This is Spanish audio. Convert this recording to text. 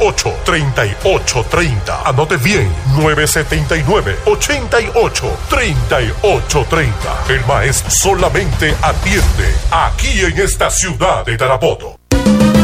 978-3830. Anote bien, 979-883830. El maestro solamente atiende aquí en esta ciudad de Tarapoto.